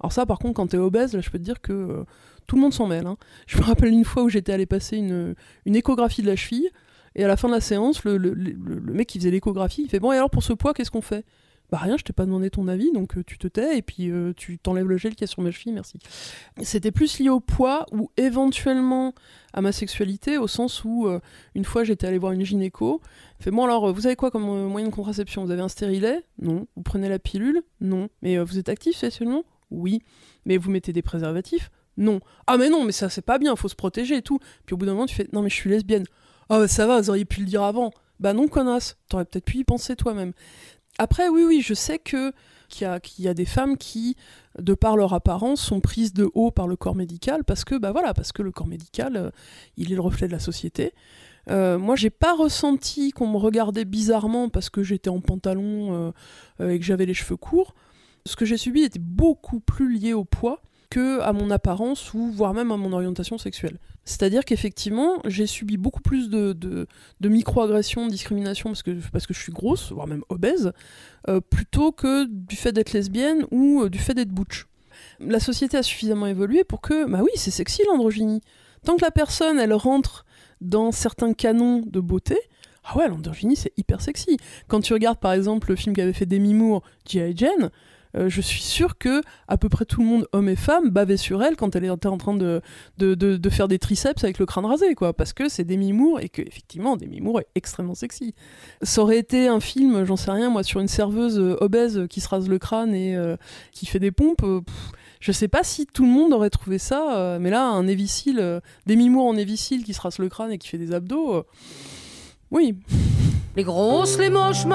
Alors ça, par contre, quand t'es obèse, là, je peux te dire que tout le monde s'en mêle. Hein. Je me rappelle une fois où j'étais allée passer une échographie de la cheville, et à la fin de la séance, le mec qui faisait l'échographie, il fait « Bon, et alors pour ce poids, qu'est-ce qu'on fait ?» Bah rien, je t'ai pas demandé ton avis, donc tu te tais, et puis tu t'enlèves le gel qu'il y a sur ma cheville, merci. C'était plus lié au poids, ou éventuellement à ma sexualité, au sens où, une fois, j'étais allée voir une gynéco, elle fait « Bon, alors, vous avez quoi comme moyen de contraception ? Vous avez un stérilet ? Non. Vous prenez la pilule ? Non. Mais vous êtes actif sexuellement ? Oui. Mais vous mettez des préservatifs ? Non. Ah mais non, mais ça c'est pas bien, faut se protéger et tout. » Puis au bout d'un moment, tu fais « Non mais je suis lesbienne. » Ah bah ça va, vous auriez pu le dire avant. Bah non, connasse, t'aurais peut-être pu y penser toi-même. Après, oui, je sais qu'il y a des femmes qui, de par leur apparence, sont prises de haut par le corps médical parce que le corps médical, il est le reflet de la société. Moi, j'ai pas ressenti qu'on me regardait bizarrement parce que j'étais en pantalon et que j'avais les cheveux courts. Ce que j'ai subi était beaucoup plus lié au poids que à mon apparence ou voire même à mon orientation sexuelle. C'est-à-dire qu'effectivement, j'ai subi beaucoup plus de micro-agressions, de discrimination parce que je suis grosse, voire même obèse, plutôt que du fait d'être lesbienne ou du fait d'être butch. La société a suffisamment évolué pour que, bah oui, c'est sexy l'androgynie. Tant que la personne, elle rentre dans certains canons de beauté, ah ouais, l'androgynie, c'est hyper sexy. Quand tu regardes par exemple le film qu'avait fait Demi Moore, G.I. Jane, je suis sûre que à peu près tout le monde, hommes et femmes, bavait sur elle quand elle était en train de faire des triceps avec le crâne rasé, quoi, parce que c'est Demi Moore et que effectivement Demi Moore est extrêmement sexy. Ça aurait été un film, j'en sais rien moi, sur une serveuse obèse qui se rase le crâne et qui fait des pompes. Je sais pas si tout le monde aurait trouvé ça, mais là un évicile, Demi Moore en évicile qui se rase le crâne et qui fait des abdos, oui. Les grosses, les moches.